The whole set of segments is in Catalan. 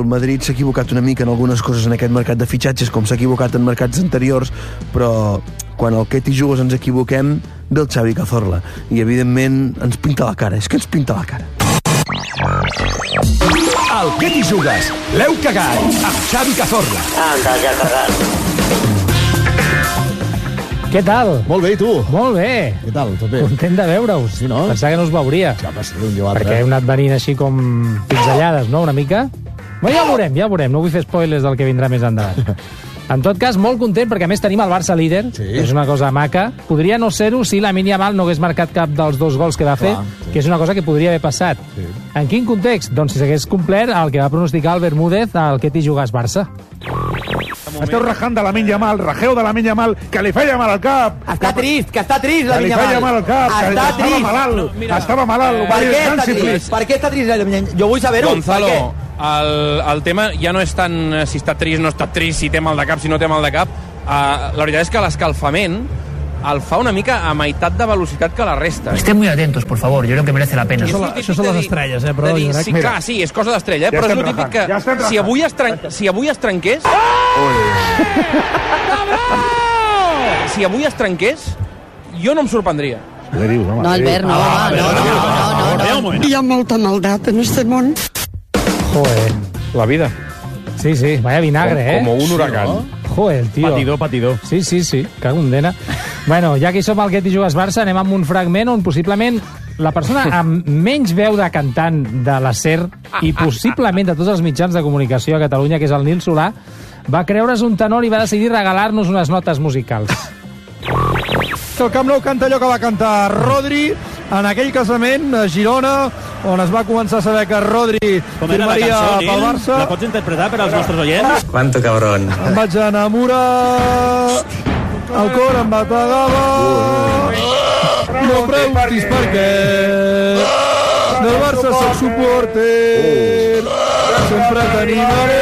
el Madrid s'ha equivocat una mica en algunes coses en aquest mercat de fitxatges, com s'ha equivocat en mercats anteriors, però quan el Ketty Jugues ens equivoquem, ve el Xavi Cazorla. I, evidentment, ens pinta la cara. És que ens pinta la cara. El Ketty Jugues, l'heu cagat amb Xavi Cazorla. Anda, ja cagat. Què tal? Molt bé, i tu? Molt bé. Què tal? Tot bé? Content de veure-us. Sí, no? Pensava que no us veuria. Ja va ser un dia o altre. Perquè heu anat venint així com pinzellades, no?, una mica. Bé, ja ho veurem. No vull fer spoilers del que vindrà més endavant. En tot cas, molt content, perquè a més tenim el Barça líder. Sí. És una cosa maca. Podria no ser-ho si Lamine Yamal no hagués marcat cap dels 2 gols que va fer, que és una cosa que podria haver passat. Sí. En quin context? Doncs si s'hagués complert el que va pronosticar el Bermúdez al Ketty Jugues Barça. Esteu rajant de Lamine Yamal, rajeu de Lamine Yamal, que li feia mal al cap. Està trist, Lamine Yamal. Que li feia mal al cap, que està estava trist. malalt. Estava malalt. Per què està trist? Per què està trist, Lamine Yamal? Jo vull saber-ho. Gonzalo, el tema ja no és tant si està trist, no està trist, si té mal de cap, si no té mal de cap. La veritat és que l'escalfament el fa una mica a meitat de velocitat que la resta. Estén muy atentos, por favor. Yo creo que merece la pena. Això són les estrelles, però... Sí, clar, sí, és cosa d'estrella, però és el típic que si avui es trenqués... Si avui es trenqués, jo no em sorprendria. No, Albert, no. Hi ha molta maldat en este món. Joder. La vida. Sí, vaya vinagre, Como un huracán. Joder, el tío. Patidor. Sí, cago en dena. Bueno, ja que hi som al Ketty Jugues Barça, anem amb un fragment on possiblement la persona amb menys veu de cantant de la SER i possiblement de tots els mitjans de comunicació a Catalunya, que és el Nil Solà, va creure's un tenor i va decidir regalar-nos unes notes musicals. El Camp Nou canta allò que va cantar Rodri en aquell casament a Girona, on es va començar a saber que Rodri firmaria pel Barça. La pots interpretar per als nostres oients? Quanto cabrón. Em vaig enamorar, el cor em bategava, no preguntis per què, del Barça soc suporter, sempre t'animaré.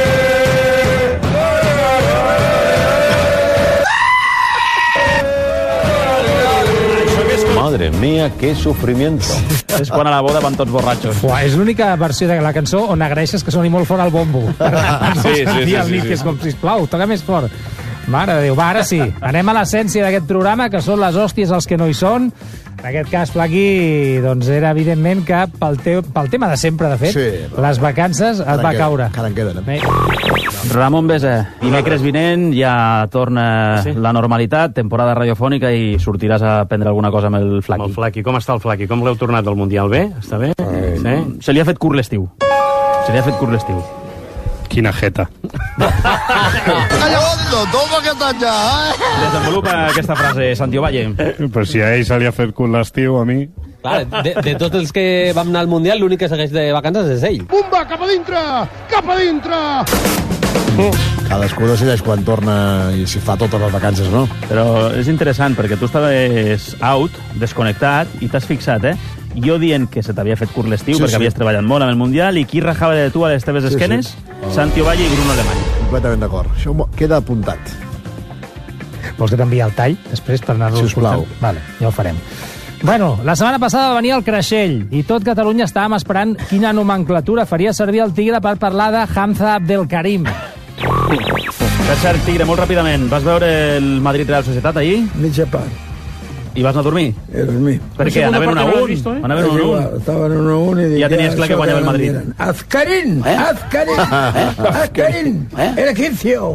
Madre mía, qué sufrimiento. És quan a la boda van tots borratxos. És l'única versió de la cançó on agraeixes que soni molt fort el bombo. Sí. Que és com, sisplau, toca més fort. Mare de Déu, va, ara sí. Anem a l'essència d'aquest programa, que són les hòsties els que no hi són. En aquest cas, Plaqui, doncs era evidentment que pel tema de sempre, de fet, les vacances et va caure. Encara en queden, Ramon Besa, dimecres vinent ja torna la normalitat, temporada radiofònica, i sortiràs a prendre alguna cosa amb el Flaqui. El Flaqui, com està el Flaqui? Com l'heu tornat del Mundial? Bé? Està bé? Sí? Se li ha fet curt l'estiu. Quina jeta. Desenvolupa aquesta frase, Santiago Valle. Però si a ell se li ha fet cul l'estiu, a mi... Clar, de tots els que vam anar al Mundial, l'únic que segueix de vacances és ell. Pumba, cap a dintre! Cap a dintre! Cadascú decideix quan torna i si fa totes les vacances, no? Però és interessant, perquè tu estaves out, desconnectat, i t'has fixat, jo dient que se t'havia fet curt l'estiu, perquè havies treballat molt amb el Mundial, i qui rajava de tu a les teves esquenes? Santiago Valle i Bruno Alemany. Completament d'acord. Això queda apuntat. Vols que t'enviï el tall després per anar-lo escoltant? Vale, ja ho farem. Bueno, la setmana passada va venir el Creixell i tot Catalunya estàvem esperant quina nomenclatura faria servir el Tigre per parlar de Hamza Abdelkarim. Per cert, Tigre, molt ràpidament, vas veure el Madrid-Real Societat ahir? Mitja part. I vas anar a dormir? A dormir. Per què? Anaven 1-1? Anaven 1-1? Estaven 1-1 i dic... Ja tenies clar que guanyava el Madrid. Azkarin! Azkarin! El egipcio!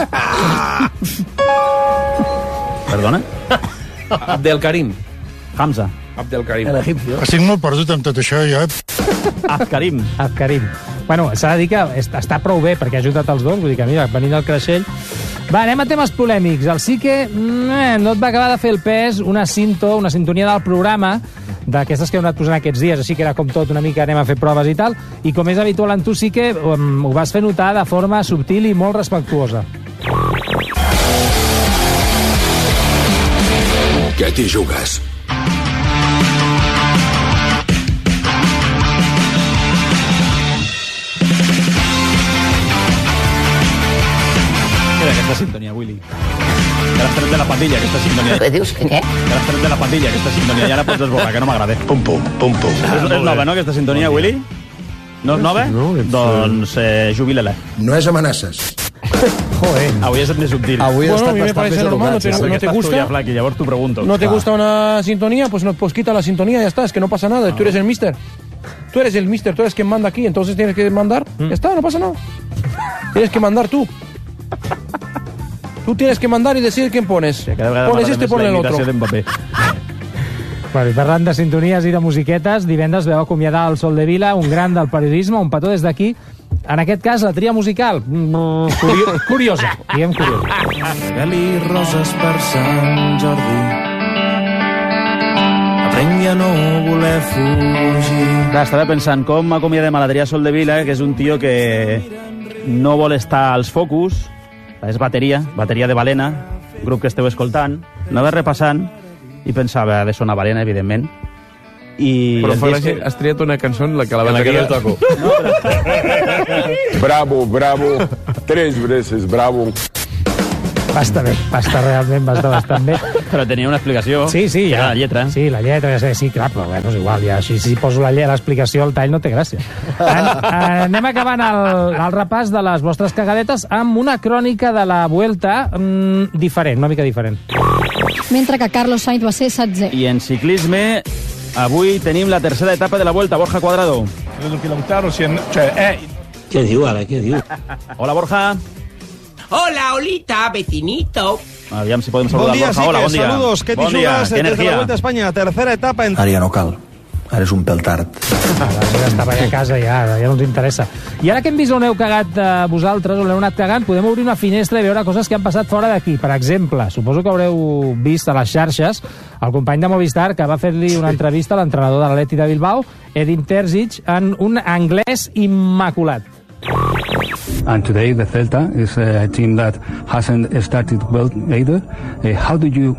Perdona? Abdelkarim. Hamza. Abdelkarim. El egipcio. Estic molt perdut amb tot això, jo. Azkarim. Bueno, s'ha de dir que està prou bé perquè ha ajudat els dos, vull dir que mira, venint al Creixell. Va, anem a temes polèmics. El sí que no et va acabar de fer el pes una sintonia del programa d'aquestes que heu anat posant aquests dies, així que era com tot una mica anem a fer proves i tal, i com és habitual en tu sí que ho vas fer notar de forma subtil i molt respectuosa. Què t'hi jugues? Aquesta sintonia, Willy. Que l'has tret de la pandilla, aquesta sintonia. Què dius? Què? Que l'has tret de la pandilla, aquesta sintonia. Ja la pots desborrar, que no m'agrada. Pum, pum, pum, pum. És nova, no, aquesta sintonia, Willy? No és nova? No, doncs jubila-la. No és amenaces. Joder. Avui és més subtil. Avui Bueno, ha a mí me estat parece bastant més normal, educat. ¿no te gusta? Ja, Flaqui, llavors t'ho pregunto. ¿No te gusta una sintonía? Pues quita la sintonía, ya está, es que no pasa nada, tú eres el mister. Tú eres el mister, tú eres quien manda aquí, entonces tienes que mandar. Ya está, no pasa nada. Tienes que mandar tú. Tú tienes que mandar y decidir quién pones. Pones este, pones el otro. Bueno, i parlant de sintonies i de musiquetes, divendres veu acomiadar el Sol de Vila, un gran del periodisme, un petó des d'aquí. En aquest cas, la tria musical, curiosa, diguem curiosa. Regali roses per Sant Jordi. Aprengui a no voler fugir. Clar, estava pensant com acomiadem a l'Adrià Sol de Vila, que és un tio que no vol estar als focus, és bateria de Balena, grup que esteu escoltant, anava repassant i pensava, ha de sonar Balena, evidentment. Però has triat una cançó en la que la bateria... no toco. Bravo, bravo. 3 veces bravo. Va estar bé, va estar realment bastant bé. Però tenia una explicació. Sí, ja. La lletra. Sí, la lletra, ja sé, sí, clar, però bueno, és igual, ja, si poso l'explicació, el tall no té gràcia. Anem acabant el repàs de les vostres cagadetes amb una crònica de la Vuelta diferent, una mica diferent. Mentre que Carlos Sainz va ser 16è. I en ciclisme, avui tenim la tercera etapa de la Vuelta. Borja Cuadrado. Què diu, ara, què diu? Hola, Borja. Hola, Olita, vecinito. Aviam si podem saludar Borja. Hola, bon dia. Saludos, ¿qué bon dia, desde la Vuelta a España? Tercera etapa. Ara ja no cal. Ara és un pèl tard. Ja estava allà a casa, ja no ens interessa. I ara que hem vist on heu cagat vosaltres, on heu anat cagant, podem obrir una finestra i veure coses que han passat fora d'aquí. Per exemple, suposo que haureu vist a les xarxes el company de Movistar que va fer-li una entrevista a l'entrenador de l'Atleti de Bilbao, Edin Terzic, en un anglès immaculat. And today the Celta is a team that hasn't started well either. How do you...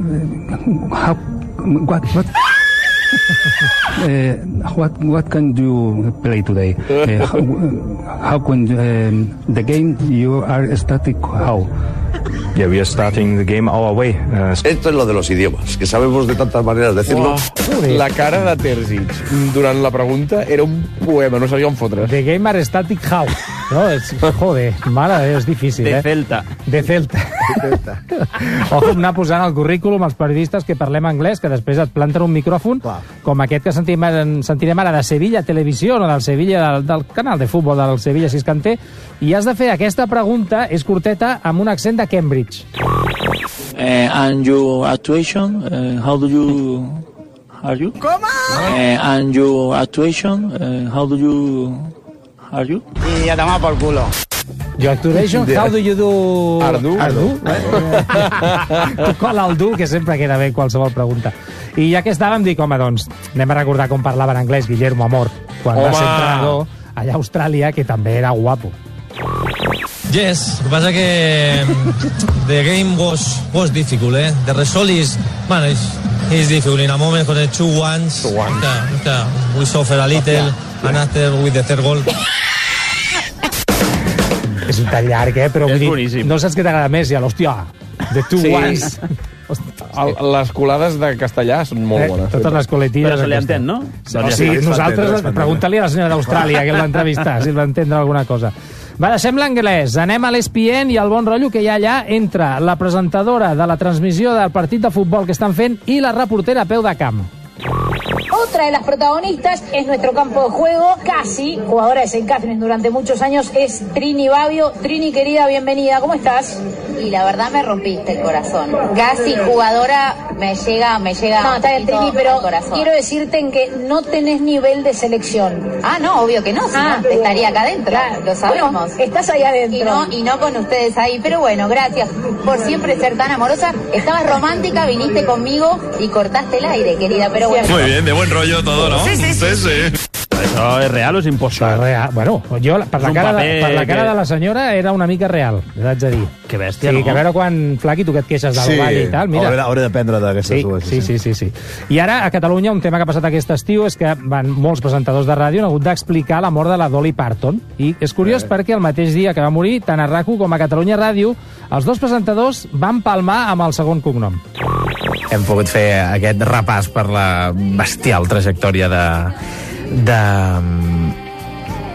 what can you play today? How can the game you are starting? How? Yeah, we are starting the game our way. Esto es lo de los idiomas, que sabemos de tantas maneras decirlo. La cara de Terzic durant la pregunta era un poema, no sabia on fotre. The game are static how? No, joder, mare, és difícil, De Celta. De Celta. Ojo, anar posant al currículum els periodistes que parlem anglès, que després et planten un micròfon, com aquest que sentirem ara de Sevilla Televisió, o del Sevilla, del canal de futbol del Sevilla Siscanter, i has de fer aquesta pregunta, és curteta, amb un accent de Cambridge. And your actuation, how do you... Are you? ¿Cómo? And your actuation, how do you... Are you? Y a tomar por culo. Your actuation, how do you do... Ardu. Tu cola el du, que sempre queda bé qualsevol pregunta. I ja que estàvem, dic, home, doncs, anem a recordar com parlava en anglès Guillermo Amor, quan va ser entrenador allà a Austràlia, que també era guapo. Yes, lo que pasa que the game was difficult, eh? The result is, man, it's difficult. In a moment for the 2-1, we suffer a little, and after with the third goal. És un tall llarg, però vull dir, no saps què t'agrada més, ja, l'hòstia, the 2-1s. Les colades de castellà són molt bones. Totes les coletilles. Però se li entén, no? Sí, nosaltres, pregunta-li a la senyora d'Austràlia, que l'ha entrevistat, si va entendre alguna cosa. Va, deixem l'anglès, anem a l'ESPN i al bon rotllo que hi ha allà entre la presentadora de la transmissió del partit de futbol que estan fent i la reportera a peu de camp. Otra de las protagonistas es nuestro campo de juego, casi, jugadora de St. Catherine durante muchos años, es Trini Babbio. Trini, querida, bienvenida, ¿cómo estás? Y la verdad me rompiste el corazón. Casi jugadora me llega No, está bien, Trini, pero quiero decirte en que no tenés nivel de selección. Ah, no, obvio que no, si no estaría acá adentro, claro, lo sabemos. Bueno, estás ahí adentro. Y no con ustedes ahí, pero bueno, gracias por siempre ser tan amorosa. Estabas romántica, viniste conmigo y cortaste el aire, querida, pero bueno. Muy bien, de buen rollo todo, ¿no? Sí. Això és real o és impostat? Real. Bueno, jo, per la cara de la senyora, era una mica real, haig de dir. Que bèstia, no? no? Que a veure quan, Flaqui, tu que et queixes de l'ovall i tal, mira. Hauré d'aprendre d'aquestes dues. Sí. I ara, a Catalunya, un tema que ha passat aquest estiu és que molts presentadors de ràdio han hagut d'explicar la mort de la Dolly Parton. I és curiós perquè el mateix dia que va morir, tant a RAC1 com a Catalunya Ràdio, els dos presentadors van palmar amb el segon cognom. Hem pogut fer aquest repàs per la bestial trajectòria de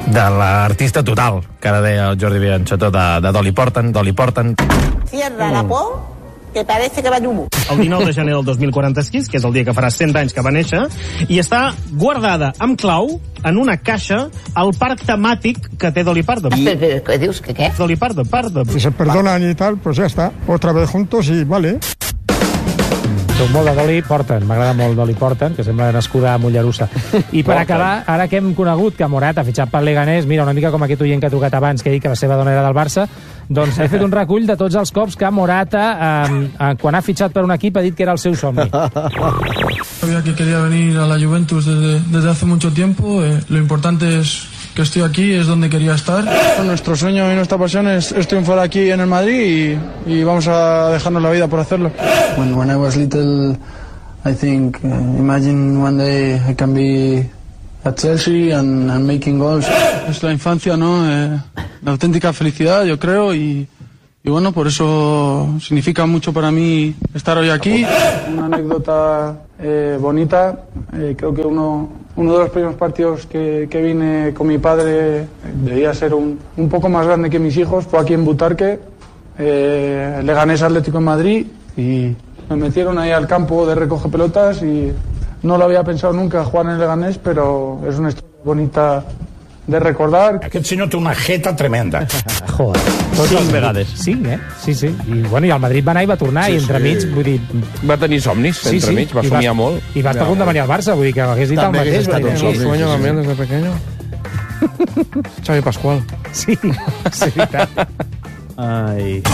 de l'artista total, que ara deia el Jordi Bianchetó, de Dolly Parton. Cierra la por, que parece que va llum. El 19 de gener del 2046, que és el dia que farà 100 anys que va néixer, i està guardada amb clau en una caixa al parc temàtic que té Dolly Parton. ¿Qué dius? ¿Qué? Dolly Parton. Si se perdonan y tal, pues ya está. Otra vez juntos y vale. Soc molt de Dolly Parton, m'agrada molt Dolly Parton, que sembla nascuda a Mollerussa. I per acabar, ara que hem conegut que Morata ha fitxat pel Leganés, mira, una mica com aquest oient que ha trucat abans, que ha dit que la seva dona era del Barça, doncs he fet un recull de tots els cops que Morata, quan ha fitxat per un equip, ha dit que era el seu somni. Sabía que quería venir a la Juventus desde hace mucho tiempo. Lo importante es que estoy aquí, es donde quería estar. Nuestro sueño y nuestra pasión es triunfar aquí en el Madrid y vamos a dejarnos la vida por hacerlo. When I was little, I think, imagine one day I can be at Chelsea and making goals. Es la infancia, ¿no? La auténtica felicidad, yo creo, y bueno, por eso significa mucho para mí estar hoy aquí. Una anécdota bonita, creo que uno de los primeros partidos que vine con mi padre, debía ser un poco más grande que mis hijos, fue aquí en Butarque, Leganés Atlético en Madrid, y me metieron ahí al campo de recoge pelotas y no lo había pensado nunca jugar en el Leganés, pero es una historia bonita de recordar. Aquest senyor té una jeta tremenda. Joder. Cinc vegades. Cinc, Sí. I el Madrid va anar i va tornar, i entremig, vull dir... Va tenir somnis, entremig, va somiar molt. I va estar a punt de venir al Barça, vull dir que hagués dit el mateix. Sueño también desde pequeño. Xavi Pascual. Sí, veritat. Ai...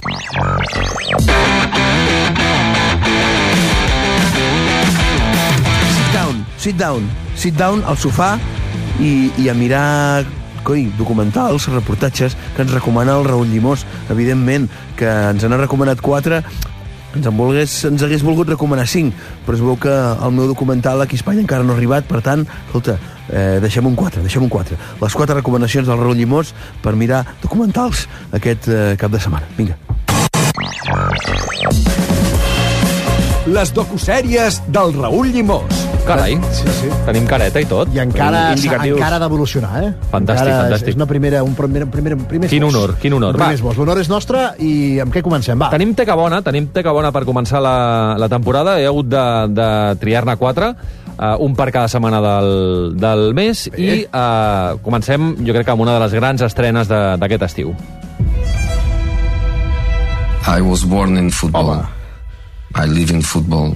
Sit down al sofà i a mirar documentals, reportatges que ens recomana el Raül Llimós. Evidentment que ens n'ha recomanat 4, ens hagués volgut recomanar 5, però es veu que el meu documental aquí a Espanya encara no ha arribat, per tant, escolta, deixem un 4. Les 4 recomanacions del Raül Llimós per mirar documentals aquest cap de setmana. Vinga. Les docusèries del Raül Llimós. Carai, sí. Tenim careta i tot. I encara ha d'evolucionar, Fantàstic. És un primer Quin honor. L'honor és nostre i amb què comencem? Va. Tenim teca bona per començar la temporada. He hagut de triar-ne 4, un per cada setmana del mes, i comencem, jo crec que amb una de les grans estrenes d'aquest estiu. I was born in football. I live in football.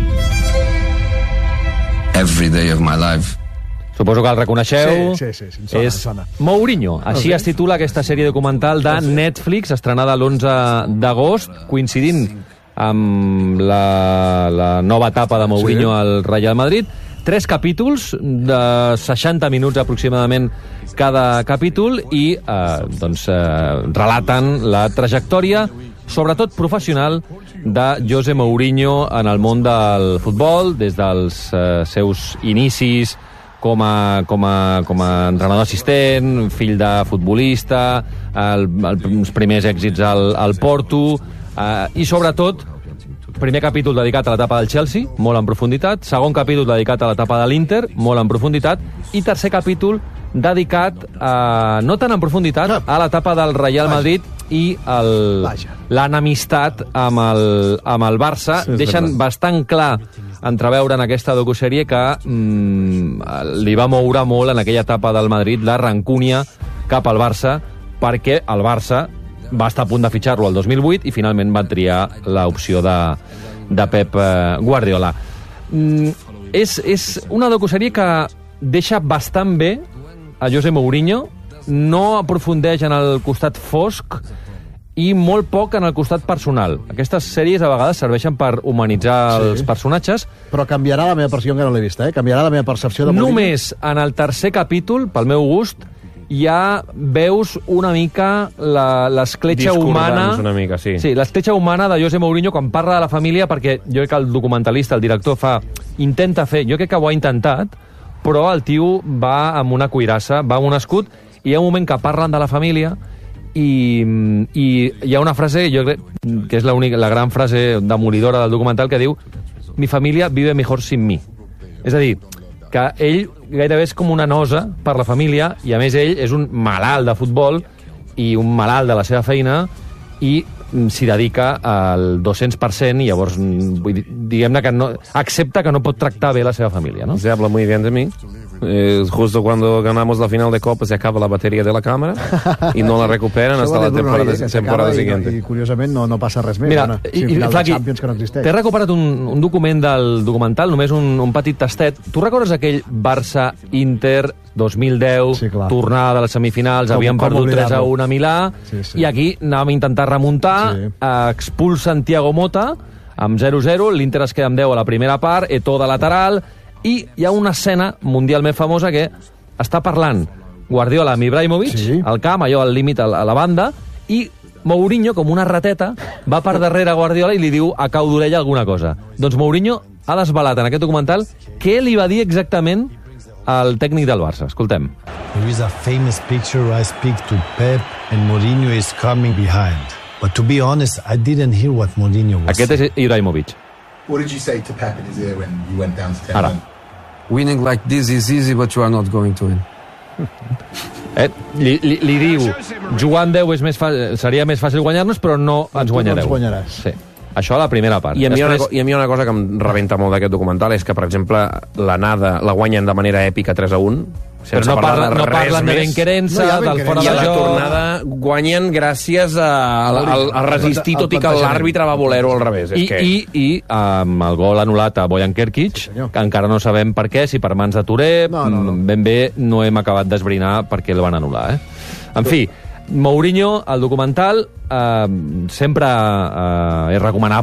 Every day of my life. Suposo que el reconeixeu. Sí, és Mourinho. Així es titula aquesta sèrie documental de Netflix, estrenada l'11 d'agost, coincidint amb la nova etapa de Mourinho al Real Madrid. 3 capítols de 60 minuts aproximadament cada capítol i relaten la trajectòria, sobretot professional, de José Mourinho en el món del futbol, des dels seus inicis com a entrenador assistent, fill de futbolista, els primers èxits al Porto, i sobretot primer capítol dedicat a l'etapa del Chelsea, molt en profunditat, segon capítol dedicat a l'etapa de l'Inter, molt en profunditat, i tercer capítol dedicat, no tan en profunditat, a l'etapa del Real Madrid i l'enemistat amb el Barça. Deixen bastant clar entreveure en aquesta docusèrie que li va moure molt en aquella etapa del Madrid la rancúnia cap al Barça, perquè el Barça va estar a punt de fitxar-lo el 2008 i finalment va triar l'opció de Pep Guardiola. És una docusèrie que deixa bastant bé a José Mourinho, no aprofundeix en el costat fosc i molt poc en el costat personal. Aquestes sèries a vegades serveixen per humanitzar els personatges. Però canviarà la meva percepció, que no l'he vista, canviarà la meva percepció de Mourinho. Només en el tercer capítol, pel meu gust, ja veus una mica l'escletxa humana... una mica, sí. Sí, l'escletxa humana de José Mourinho quan parla de la família, perquè jo crec que el documentalista, el director, intenta fer... Jo crec que ho ha intentat, però el tio va amb una cuirassa, va amb un escut, i hi ha un moment que parlen de la família i hi ha una frase, jo crec que és la gran frase demolidora del documental, que diu: mi família vive mejor sin mi. És a dir, que ell gairebé és com una nosa per la família, i a més ell és un malalt de futbol i un malalt de la seva feina, i s'hi dedica al 200%, i llavors diguem-ne que no, accepta que no pot tractar bé la seva família, ¿no? Se habla muy bien de mí. Justo cuando ganamos la final de Copa se acaba la batería de la cámara y no la recuperan hasta la temporada siguiente. I curiosament no passa res més. Mira, Flaqui, t'he recuperat un document del documental, només un petit tastet. Tu recordes aquell Barça-Inter 2010, sí, tornada de les semifinals, havien perdut 3-1 a Milà, i aquí anàvem a intentar remuntar, expulsen Thiago Motta amb 0-0, l'Inter es queda amb 10 a la primera part, Eto'o de lateral, i hi ha una escena mundialment famosa que està parlant Guardiola amb Ibrahimovic, al camp, allò al límit a la banda, i Mourinho, com una rateta, va per darrere Guardiola i li diu a cau d'orella alguna cosa. Doncs Mourinho ha desvelat en aquest documental què li va dir exactament al tècnic del Barça. Escoltem. There is a famous picture where I speak to Pep and Mourinho is coming behind. But to be honest, I didn't hear what Mourinho was saying. Aquest és Ibrahimovic. What did you say to Pep in his ear when you went down to 10? Ara. Winning like this is easy, but you are not going to win. Li diu, jugant 10 seria més fàcil guanyar-nos, però no ens guanyareu. No ens guanyaràs. Sí. Això a la primera part. I a mi una cosa que em rebenta molt d'aquest documental és que, per exemple, l'anada la guanyen de manera èpica 3-1, però no parlen de benquerença, del fora de joc. I a la tornada guanyen gràcies a resistir, tot i que l'àrbitre va voler-ho al revés. I amb el gol anul·lat a Bojan Kerkic, que encara no sabem per què, si per mans de Touré, ben bé no hem acabat d'esbrinar per què el van anul·lar. En fi, Mourinho, el documental, sempre és recomanable